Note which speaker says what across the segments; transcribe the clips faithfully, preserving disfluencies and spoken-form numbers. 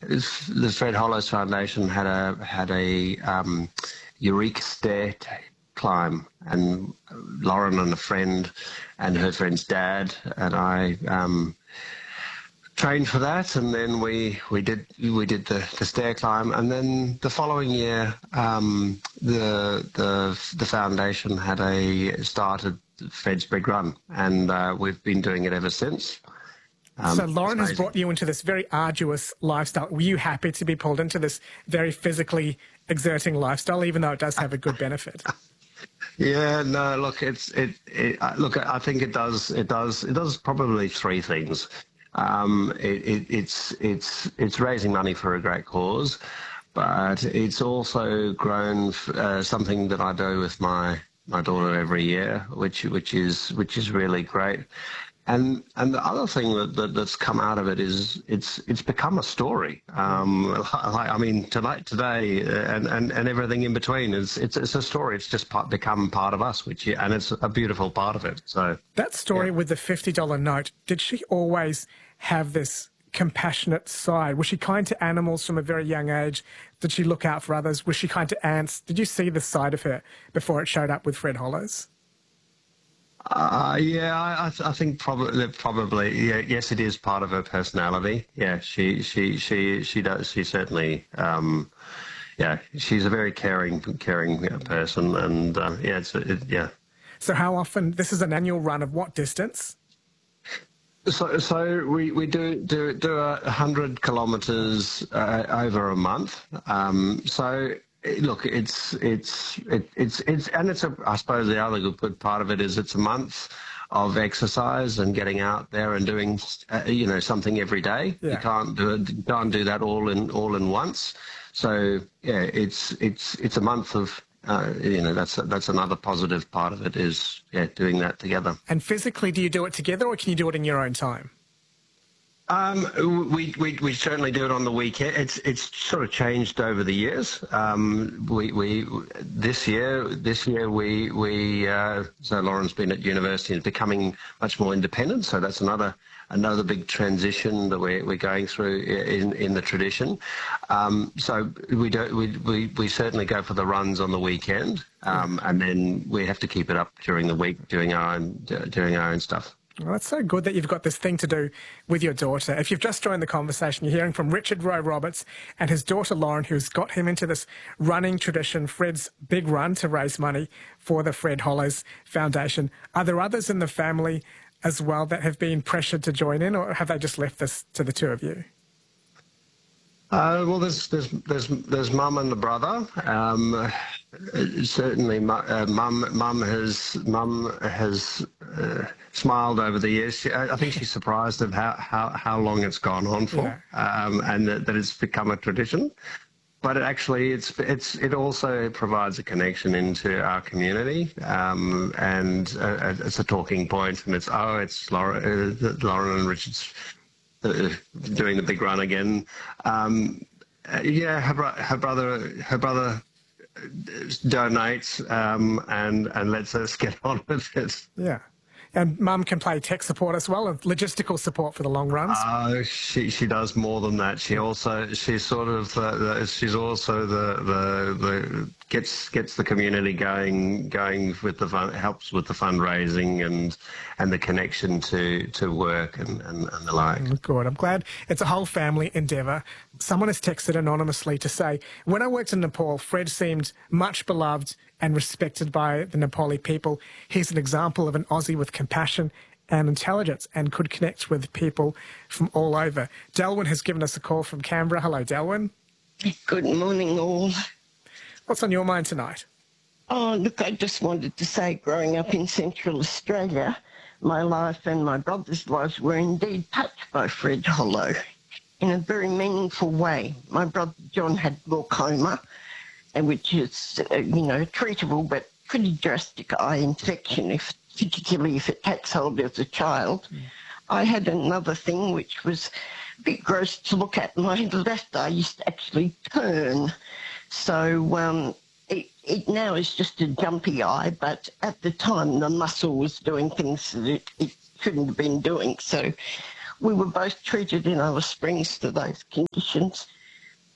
Speaker 1: the Fred Hollows Foundation had a had a um, Eureka Stair t- climb, and Lauren and a friend and her friend's dad and I um, trained for that, and then we we did we did the, the stair climb, and then the following year um, the the the foundation had a started Fred's Big Run, and uh, we've been doing it ever since. Um,
Speaker 2: so Lauren has brought you into this very arduous lifestyle. Were you happy to be pulled into this very physically exerting lifestyle, even though it does have a good benefit?
Speaker 1: Yeah, no, look, it's it, it. Look, I think it does. It does. It does probably three things. Um, it, it, it's it's it's raising money for a great cause, but it's also grown uh, something that I do with my my daughter every year, which which is which is really great. And and the other thing that, that that's come out of it is it's it's become a story. Um, I, I mean, tonight, today, and, and, and everything in between is it's it's a story. It's just part, become part of us, which and it's a beautiful part of it. So
Speaker 2: that story
Speaker 1: yeah.
Speaker 2: with the fifty dollar note, did she always have this compassionate side? Was she kind to animals from a very young age? Did she look out for others? Was she kind to ants? Did you see this side of her before it showed up with Fred Hollows?
Speaker 1: Uh, yeah, I, I think probably, probably, yeah, yes, it is part of her personality. Yeah, she, she, she, she does. She certainly, um, yeah, she's a very caring, caring person, and uh, yeah, it's, it, yeah.
Speaker 2: So, how often? This is an annual run of what distance?
Speaker 1: So, so we, we do do do a hundred kilometres uh, over a month. Um, so. Look, it's it's it, it's it's and it's a. I suppose the other good part of it is it's a month of exercise and getting out there and doing uh, you know something every day. Yeah. You can't do it. You can't do that all in all in once. So yeah, it's it's it's a month of uh, you know that's that's another positive part of it is yeah doing that together.
Speaker 2: And physically, do you do it together or can you do it in your own time?
Speaker 1: Um, we, we we certainly do it on the weekend. It's it's sort of changed over the years. Um, we we this year this year we we uh, so Lauren's been at university and is becoming much more independent. So that's another another big transition that we're we're going through in in the tradition. Um, so we do we, we we certainly go for the runs on the weekend, um, and then we have to keep it up during the week doing our own doing our own stuff.
Speaker 2: Well, it's so good that you've got this thing to do with your daughter. If you've just joined the conversation, you're hearing from Richard Rowe Roberts and his daughter Lauren, who's got him into this running tradition, Fred's Big Run, to raise money for the Fred Hollows Foundation. Are there others in the family as well that have been pressured to join in, or have they just left this to the two of you?
Speaker 1: Uh, well, there's there's there's there's mum and the brother. Um, certainly, uh, mum mum has mum has uh, smiled over the years. She, I think she's surprised at how, how, how long it's gone on for, yeah. um, and that, that it's become a tradition. But it actually, it's it's it also provides a connection into our community, um, and uh, it's a talking point. And it's oh, it's Lauren, uh, Lauren and Richard's. Uh, doing the big run again. Um, uh, yeah, her, bro- her brother, her brother donates um, and and lets us get on with it.
Speaker 2: Yeah, and Mum can play tech support as well, and logistical support for the long runs.
Speaker 1: Uh, she she does more than that. She also she's sort of uh, the, she's also the, the the gets gets the community going going with the fun, helps with the fundraising and and the connection to to work and, and, and the like.
Speaker 2: Good. I'm glad it's a whole family endeavour. Someone has texted anonymously to say, when I worked in Nepal, Fred seemed much beloved and respected by the Nepali people. He's an example of an Aussie with compassion and intelligence and could connect with people from all over. Delwyn has given us a call from Canberra. Hello, Delwyn.
Speaker 3: Good morning, all.
Speaker 2: What's on your mind tonight?
Speaker 3: Oh, look, I just wanted to say, growing up in Central Australia, my life and my brother's lives were indeed touched by Fred Hollow in a very meaningful way. My brother John had glaucoma, which is, uh, you know, treatable but pretty drastic eye infection, if, particularly if it takes hold as a child. Mm. I had another thing which was a bit gross to look at. My left eye used to actually turn. So um, it, it now is just a jumpy eye, but at the time the muscle was doing things that it, it shouldn't have been doing. So we were both treated in Alice Springs for those conditions.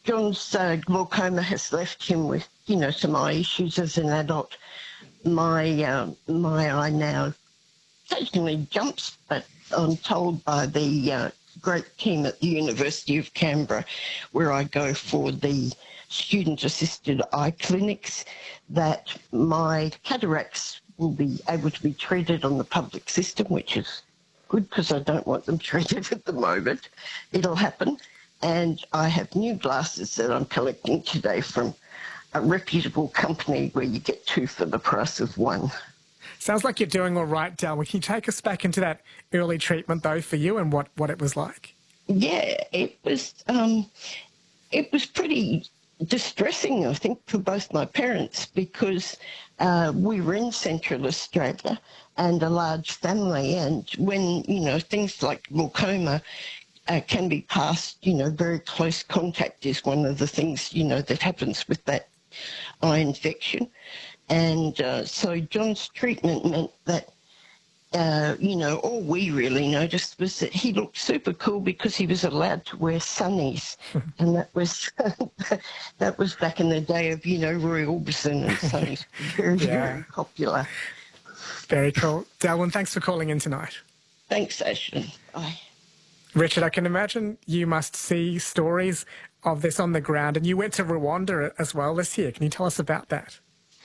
Speaker 3: John's uh, glaucoma has left him with, you know, some eye issues as an adult. My uh, my eye now occasionally jumps, but I'm told by the uh, great team at the University of Canberra, where I go for the student-assisted eye clinics, that my cataracts will be able to be treated on the public system, which is good because I don't want them treated at the moment. It'll happen. And I have new glasses that I'm collecting today from a reputable company where you get two for the price of one.
Speaker 2: Sounds like you're doing all right, Del. Can you take us back into that early treatment, though, for you and what, what it was like?
Speaker 3: Yeah, it was, um, it was pretty distressing, I think, for both my parents, because uh, we were in Central Australia and a large family, and when, you know, things like glaucoma uh, can be passed, you know, very close contact is one of the things, you know, that happens with that eye infection. And uh, so John's treatment meant that, uh, you know, all we really noticed was that he looked super cool because he was allowed to wear sunnies. And that was that was back in the day of, you know, Roy Orbison, and sunnies were very,
Speaker 2: Yeah.
Speaker 3: very popular.
Speaker 2: Very cool. Delwyn, thanks for calling in tonight.
Speaker 3: Thanks, Ashley. Bye.
Speaker 2: Richard, I can imagine you must see stories of this on the ground, and you went to Rwanda as well this year. Can you tell us about that?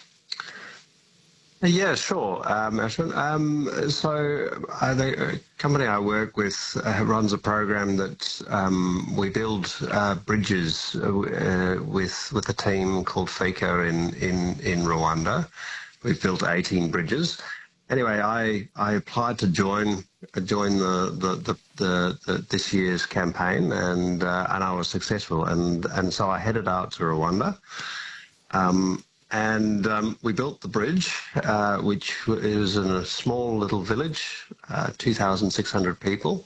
Speaker 1: Yeah, sure. Um, Ashwin. um, so uh, the company I work with uh, runs a program that um, we build uh, bridges uh, with with a team called FICO in, in, in Rwanda. We've built eighteen bridges. Anyway, I, I applied to join join the the, the, the, the this year's campaign, and uh, and I was successful, and and so I headed out to Rwanda. Um, And um, we built the bridge, uh, which is in a small little village, uh, two thousand six hundred people.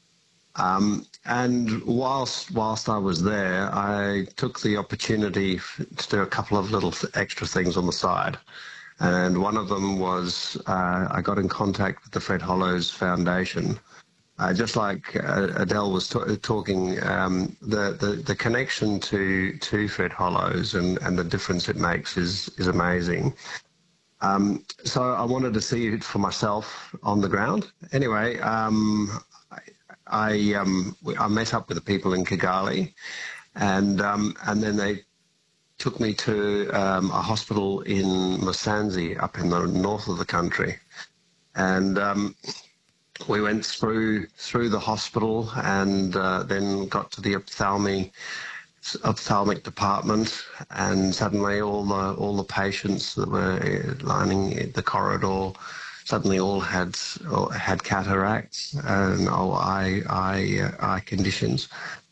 Speaker 1: Um, and whilst whilst I was there, I took the opportunity to do a couple of little extra things on the side. And one of them was uh, I got in contact with the Fred Hollows Foundation. Uh, just like uh, Adele was t- talking, um, the, the, the connection to, to Fred Hollows and, and the difference it makes is, is amazing. Um, so I wanted to see it for myself on the ground. Anyway, um, I, I, um, I met up with the people in Kigali, and, um, and then they took me to um, a hospital in Musanze up in the north of the country. And um, we went through through the hospital, and uh, then got to the ophthalmic ophthalmic department, and suddenly all the all the patients that were lining the corridor suddenly all had had cataracts and oh, eye eye uh, eye conditions.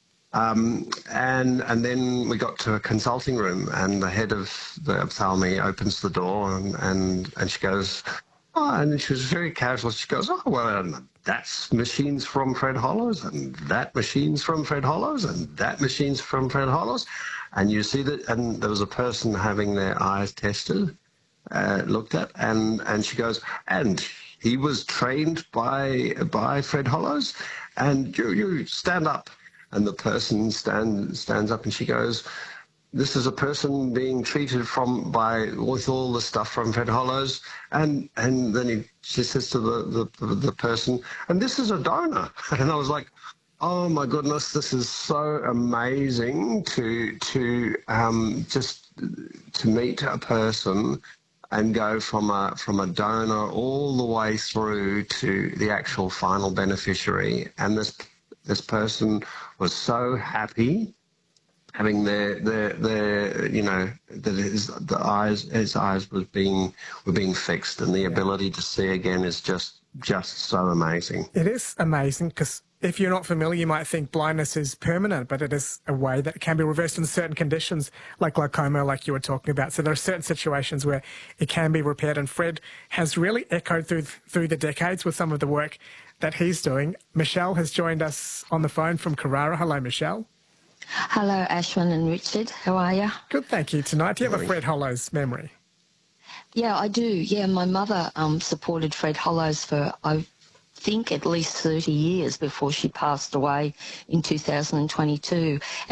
Speaker 1: Um, and and then we got to a consulting room, and the head of the ophthalmic opens the door, and and, and she goes, oh, and she was very casual. She goes, oh, well, um, that's machines from Fred Hollows, and that machine's from Fred Hollows, and that machine's from Fred Hollows. And you see that, and there was a person having their eyes tested, uh, looked at, and, and she goes, and he was trained by by Fred Hollows, and you, you stand up. And the person stand, stands up, and she goes, this is a person being treated from by with all the stuff from Fred Hollows, and and then he, she says to the, the the person, and this is a donor. And I was like, oh my goodness, this is so amazing to to um, just to meet a person and go from a from a donor all the way through to the actual final beneficiary. And this this person was so happy, having their their their you know that his the eyes his eyes was being were being fixed, and the ability to see again is just just so amazing.
Speaker 2: It is amazing, because if you're not familiar, you might think blindness is permanent, but it is a way that can be reversed in certain conditions, like glaucoma, like you were talking about. So there are certain situations where it can be repaired, and Fred has really echoed through through the decades with some of the work that he's doing. Michelle has joined us on the phone from Carrara. Hello, Michelle.
Speaker 4: Hello, Ashwin and Richard. How are you?
Speaker 2: Good, thank you. Tonight, do you have a Fred Hollows memory?
Speaker 4: Yeah, I do. Yeah, my mother um, supported Fred Hollows for, I think, at least thirty years before she passed away in two thousand twenty-two.